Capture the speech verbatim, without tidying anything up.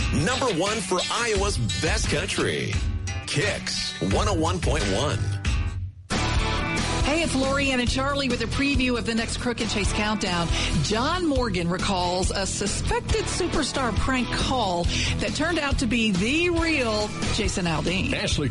Number one for Iowa's best country. Kicks one oh one point one. Hey, it's Lorianne and Charlie with a preview of the next Crook and Chase Countdown. John Morgan recalls a suspected superstar prank call that turned out to be the real Jason Aldean. Ashley